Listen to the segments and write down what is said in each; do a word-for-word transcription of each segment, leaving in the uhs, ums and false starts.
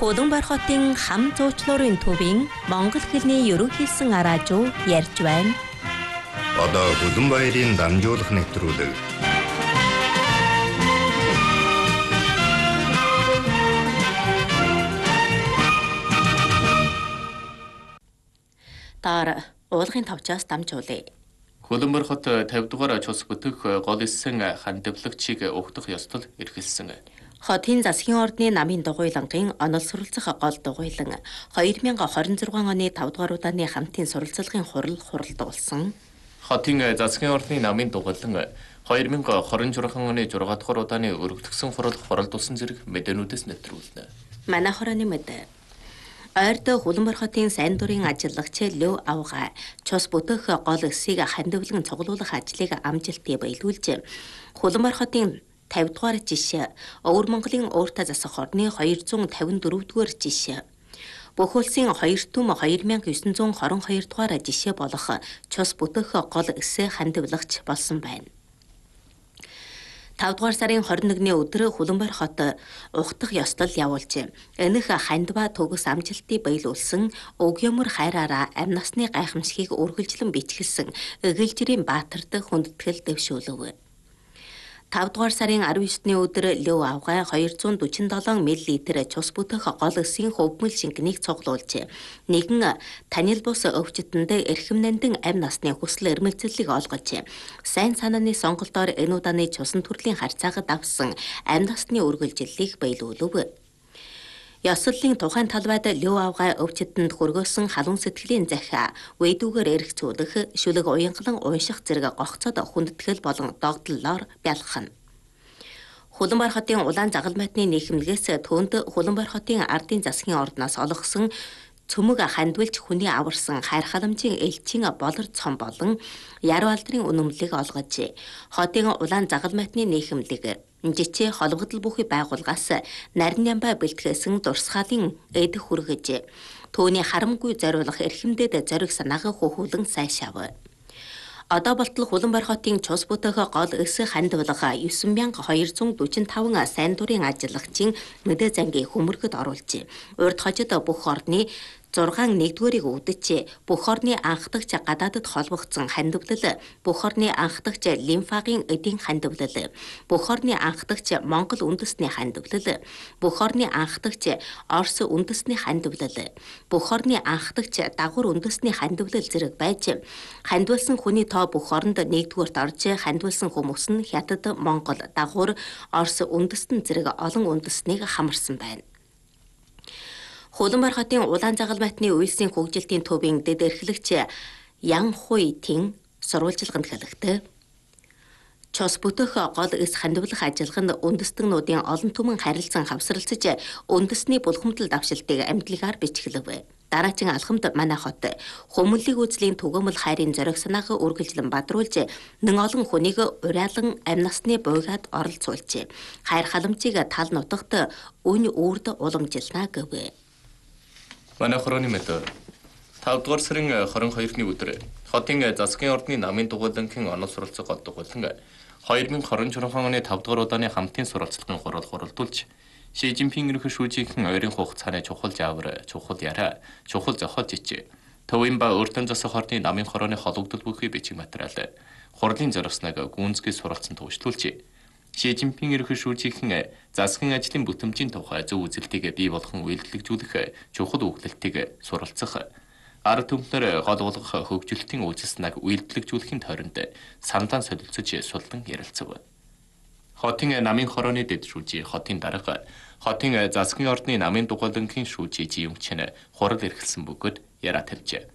Улаанбаатар хотын хам зуучлуурын төвийн Монгол хэлний ерөнхийсэн араажуу ярьж байна. Одоо Улаанбаатарын дамжуулах нэвтрүүлэг. Таар уулгын тавчаас дамжуулъя. Улаанбаатар хот тавьд дугаар цус бүтэх гол эссэн хандивлагчийг угтах ёслол эрхэлсэн. Хотын засгийн ордны намын дугуйлангийн онол суралцах гол дугуйлан две тысячи двадцать шесть оны тавд дугаар удааны хамтын суралцлагын хурал хуралдуулсан. Хотын засгийн ордны намын дугуйлан две тысячи двадцать шесть оны шесть дугаар удааны өргөдгсөн хурал хуралдуулсан зэрэг мэдээнүүдээс нэвтрүүлнэ. Манай хорооны мэдээ. Ойрд Улаанбаатар хотын сайн дурын ажиллагч Лев Авга цус бүтэх гол эсийг хандивлан цуглуулах ажлыг амжилттай баялуулж Улаанбаатар хотын тавьд дугаар жишээ Өвөр Монголын ууртаа засах орны two hundred fifty-four дугаар жишээ бүх улсын хоёр түм two thousand nine hundred twenty-two дугаар жишээ болох цус бүтэх гол эсээ хандивлагч болсон байна. тавд дугаар сарын twenty-first-ний өдөр Улаанбаатар хот ухтах ёслол явуулж энэх хандива төгс амжилтыг баялуулсан Өгөөмөр хайраараа амь насны гайхамшигыг үргэлжлэн бичгэлсэн Эгэлжирийн Баатарт хүндэтгэл дэвшүүлв. тавд дугаар сарын nineteen-ний өдөр Лев Авга two hundred forty-seven мл цус бүтэх гол эсийн хөвгмөл шингэнийг цуглуулж нэгэн танил бус өвчтөнд эрхэмнэндэн амь насны хүсэл эрмэлзлийг олгож сайн санааны сонголтоор энэ удааны цусан төрлийн харьцаагад авсан амь насны үргэлжлэлийг баялуулв. Ёслолын тухайн талбайд Лев Авга өвчтөнд хөргөөсөн халуун сэтгэлийн захиа үедүүгээр эргцүүлэх, шүлэг уянгалан унших зэрэг гогцоод хүндэтгэл болон догдлолоор бялхана. Улаанбаатар хотын улаан загалмайтны нийгэмлэгээс түүнд Улаанбаатар хотын ардын засгийн ордноос олгосон цөмөг хандвалж хүний аварсан хайр халамжийн элчийн болор цом болон яруу алдрын үнэмлэлийг олгож хотын улаан загалмайтны нийгэмлэг жичээ холбогдол бүхий байгууллагаас нарийн ямбай бэлтгэсэн дурсгалын эд хүргэж түүний харамгүй зориулах эрхэмдэд зориг санаага хөхүүлэн сайшаав. Одоо болтол Улаанбаатар хотын цус бүтэх гол эс хандивлага nine thousand two hundred forty-five сайн дурын ажиллагчийн мэдээ зангийн хөмөргөд оруулж урд хожид бүх орны six нэгдүгээрийг үүдэж бүх орны анхдагч гадаадд холбогдсон хандивлал, бүх орны анхдагч лимфагийн эдийн хандивлал, бүх орны анхдагч Монгол үндэсний хандивлал, бүх орны анхдагч Орос үндэсний хандивлал, бүх орны анхдагч дагвар үндэсний хандивлал зэрэг байж хандивлсан хүний тоо бүх оронд нэгдүгээрт орж хандивлсан хүмүүс нь Хятад, Монгол, дагвар, Орос үндэстэн зэрэг олон үндэснийг хамарсан байна. Улаанбаатар хотын улаан загалмайтны үйлсийн хөгжилтийн төвийн дэд эрхлэгч Ян Хуй Тин сурвалжилганд хэлэхдээ цус бүтэх гол эс хандивлах ажиллагаанд үндэстэгнүүдийн олон түмэн харилцан хавсралцаж үндэсний булхамдал давшилтыг амтлагаар бичгэлэв. Дараачин алхамд манай хот хүмүүнлэг үзлийн түгээмэл хайрын зориг санаагаа үргэлжлэн бадруулж нэн олон хүнийг уриалан амь насны буйгаад оролцуулж хайр халамжийг тал нутагт үн үрд уламжилнаа гэв. Манай хорооны мэдээ тавд дугаар сарын twenty-second-ний өдөр хотын засгийн ордны намын дугуйлангийн онол суралцах гол дугуйлан twenty twenty-six оны тавд дугаар удааны хамтын суралцлагын хурал хуралдуулж Ши Жинпин ерөнхий шүүжийнхэн ойрын хугацааны чухал жавар, чухал яриа, чухал зохиол жижиг төвийн ба өртөн засах ордны намын хорооны холбогдол бүхий бичиг материал хурлын зорилсныг гүнзгий суралцсан төвшлүүлж Ши Жинпин ерөнхий шүүжийнхэн засгийн ажлын бүтэмжийн тухай зөв үзэлтийг бий болгон үйлдэлжүүлэх чухал өгүүлэлтийг суралцах, ард түмнэр гол болгох хөгжилтийн үйлчлэснэг үйлдэлжүүлэхийн тойронд сандаан солилцож сулдан ярилцав. Хотын намын хорооны дэд шүүжий хотын дарга хотын засгийн ордны намын дугуйлангийн шүүжий жиемчэн хурал эрхэлсэн бөгөөд яриа тавьжээ.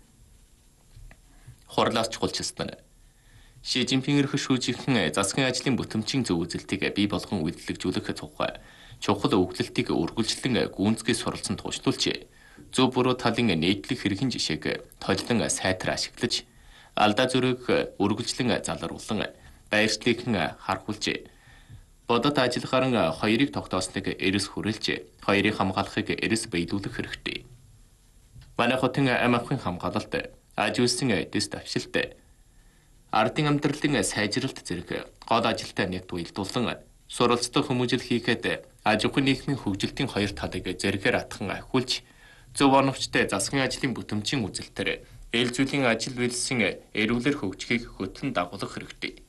Хурлаас чухалчилсан Ши Жинпин ерөнхий шүүжийнхэн засгийн ажлын бүтэмжийн зөв үзэлтийг бий болгон үйлдэлжүүлэх тухай чухал өгүүлэлтийг үргэлжлэн гүнзгий суралцсан туушлуулж зөв буруу талын нийтлэг хэргийн жишээг толилон сайтар ашиглаж алдаа зөрөөг үргэлжлэн залруулсан байршлыг харахуулж бодот ажиллагаар хоёрыг тогтоосныг эрс хүрэлж хоёрыг хамгаалахыг эрс баялуулах хэрэгтэй. Манай хотын амь ахуйн хамгаалалт аж үйлсийн эдэс давшилт ардын амьдралын сайжралт зэрэг гол ажилтай нэгт уялдуулан суралцдаг хүмүүжил хийхэд аж ахуйн нийгмийн хөгжилтийн хоёр талыг зэрэгээр атхан ахиулж, зөв оновчтой засгийн ажлын бүтэмжийн үзэлтээр эл зүйлийн ажил үйлсийн эрүүлэр хөгжихийг хөтлөн дагуулах хэрэгтэй.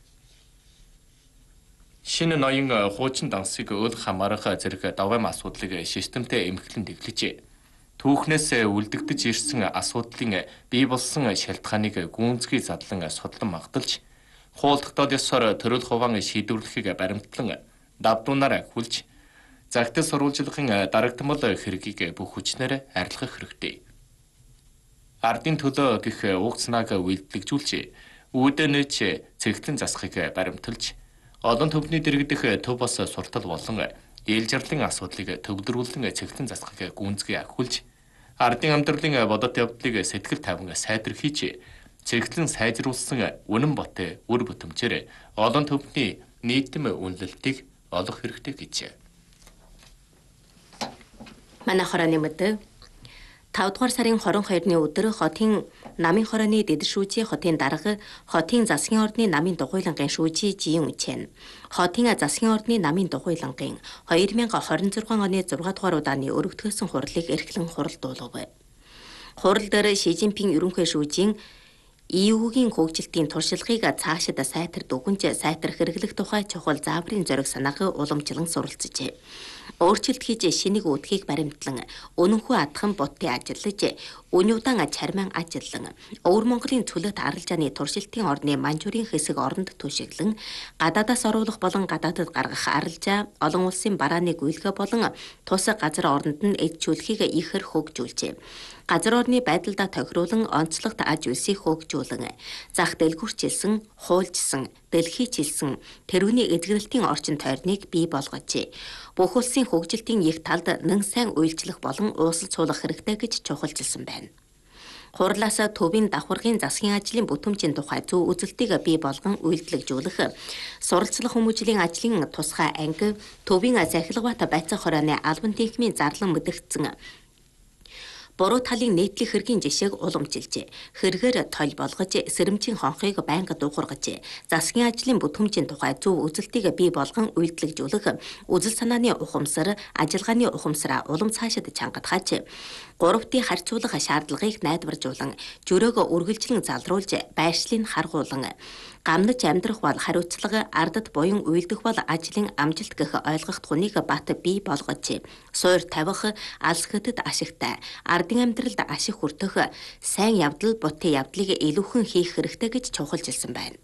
Шинэ ноён хуучин дансыг өл хамаарах зэрэг даваам асуудлыг системтэй эмхлэн дэглэжээ. Түүхнээс үлдэгдэж ирсэн асуудлын бий болсон шалтгааныг гүнзгий задлан судлан магталж, хуулдагдал ёсоор төрөл хуваан шийдвэрлэхийг баримтлан давдуунаар ахиулж, загтал сурвалжлагын дарагдмал хэргийг бүх хүчнээр арилгах хэрэгтэй. Ардын төлөө гэх уг цанааг үйлдэлжүүлж, үүдэнэж цэгтлэн засахыг баримталж, олон төвний дэргэдэх төв бас суртал болон ил жарлын асуудлыг төвлөрүүлэн цэгтлэн засахыг гүнзгий ахиулж, ардын амьдралын бодит явдлыг сэтгэл тавин сайдэрхийж, цэгтлэн сайжруулсан үнэн ботой үр бүтэмжээр олон төвний нийтэм үнэлэлтийг олох хэрэгтэй гэж. Манай хорооны мэдээ тавд дугаар сарын хорин хоёрны өдөр хотын намын хорооны дэд шүүжийн хотын дарга хотын засгийн ордны намын дугуйлангийн шүүжий жиин үчэн хотын засгийн ордны намын дугуйлангийн хоёр мянга хорин зургаан оны зургаан дугаар удааны өргөтгөөсөн хурлыг эрхлэн хуралдуулав. Хурал дээр Ши Жинпин ерөнхий шүүжийн И Югийн хөгжилтийн туршлагыг цаашид сайтар дүгнж сайтар хэрэглэх тухай чухал зааврын зориг санааг уламжлан суралцжээ. Өөрчлөлт хийж шинийг үүдхийг баримтлан өнөнхөө адхан бутын ажиллаж үний удаан чарман ажиллан Өвөр Монголын цөлөт арилжааны туршилтын орны манжуурын хэсэг оронд түшиглэн гадаадаас оруулах болон гадаадад гаргах арилжаа олон улсын барааны гүйлгэ болон тус газар оронд нь эдчүүлэхийг ихэр хөгжүүлжээ. Газар орны байдалдаа тохируулан онцлогт аж үйлсийг хөгжүүлэн зах дэлгүрчилсэн, хуульчсан, дэлхийчилсэн тэрүүний эзэглэлтийн орчин тойрныг бий болгожээ. Бүх улсын хөгжилтийн их талд нэн сайн үйлчлэх болон уусал цуулах хэрэгтэй гэж чухалчилсан байна. Хурлаас төвийн давхаргын засгийн ажлын бүтэмжийн тухай зөв үзэлтийг бий болгон үйлдэлжүүлэх, суралцлах хүмүүжлийн ажлын тусгай анги, төвийн захилгават байцаа хорооны албан тэнхимийн зарлан мэдэгдсэн буруу талын нийтлэх хэргийн жишээг уламжилжээ. Хэрэгээр тойл болгож, сэрэмжийн хонхыг байнга дуугаргаж, засгийн ажлын бүтэмжийн тухай зөв үзэлтийг бий болгон үйлдэлжүүлэх, үзэл санааны ухамсар, ажиллагааны ухамсараа улам цаашид чангатгаач. Гуравтын харьцуулах шаардлагыг найдваржуулан, жөрөөгөө үргэлжлэн залруулж, байршлыг харгуулан, гамнаж амьдрах бол хариуцлага, ардад буян үйлдэх бол ажлын амжилт гэх ойлгох тунийг бат бий болгож, суур тавих, алс хөдөд ашигтай, ардын амьдралд ашиг хүртэх, сайн явдал, бутын явдлыг илүүхэн хийх хэрэгтэй гэж чухалчилсан байна.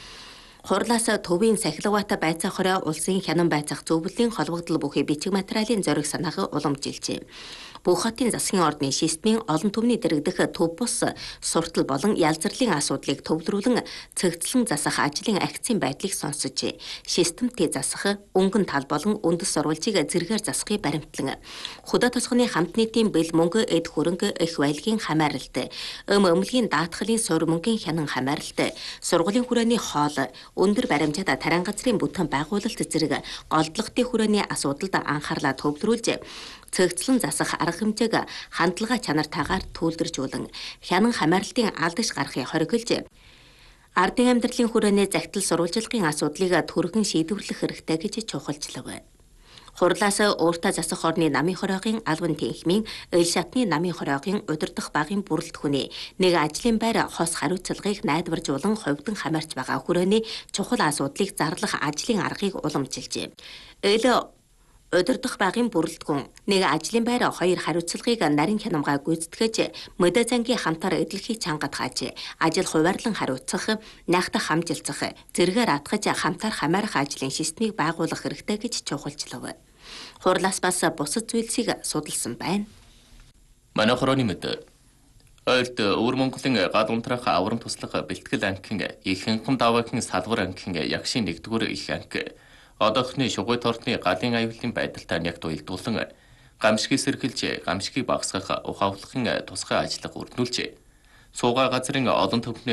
Хурлаас төвийн сахилгават байцаа хороо улсын хянан байцаах зөвлөлийн холбогдол бүхий бичиг материалын зориг санааг уламжилжээ. Бүх хотын засгийн ордны системийн олон түвний дэргэдэх төв бус суртал болон ялзарлын асуудлыг төвлөрүүлэн цэгцлэн засах ажлын акцийн байдлыг сонсожээ. Системтэй засах, өнгөн тал болон үндэс сурвалжийг зэрэгээр засахыг баримтлан хөдөө тосгоны хамт нийтийн бэл мөнгө, эд хөрөнгө, их баялагын хамааралт, өм өмлөгийн даатгалын суурь мөнгөний хянан хамааралт, сургуулийн хүрээний хоол, өндөр баримжаат таран газрын бүтээн байгуулалт зэрэг голдлогтын хүрээний асуудалд анхаарлаа төвлөрүүлж, цэгцлэн засах арга хэмжээг хандлага чанартайгаар төлөвлөжүүлэн хянан хамааралтын алдаж гарахыг хориглож, ардын амьдралын хүрээний загтал сурвалжлагын асуудлыг түргэн шийдвэрлэх хэрэгтэй гэж чухалчлав. Хурлаас өөртөө засах орны намын хороогийн албан тэнхимийн ил шатны намын хороогийн удирдах багийн бүрэлдэхүүний нэг ажлын байр хос хариуцлагыг найдваржуулан хувьдан хамаарч байгаа хүрээний чухал асуудлыг зарлах ажлын аргыг уламжилжээ. Ил удирдах багийн бүрэлдэхүүн нэг ажлын байр хоёр хариуцлагыг нарийн хянамгай гүйцэтгэж, мэдээ зангийн хамтаар эдлэхийг чангатгааж, ажил хуваарлан хариуцах, найхтах хамжилцах, зэрэгээр атгаж хамтаар хамаарах ажлын системийг байгуулах хэрэгтэй гэж чухалчлав. Хурлаас бас бусад зүйлсийг судалсан байна. Манай хорооны мэдээ Ойлд Өвөр Монголын гал унтраах аврам туслах бэлтгэл ангийн их хянхан даваагийн салбар ангийн ягшийн нэгдүгээр их анги одоохны шугуй тортны галын аюулын байдалтай нягт уялдуулан гамшигыг сэргэлж, гамшигыг багасгах ухаавлахын тусгай ажиллагаа өрнүүлжээ. Суугаа газрын олон төвхний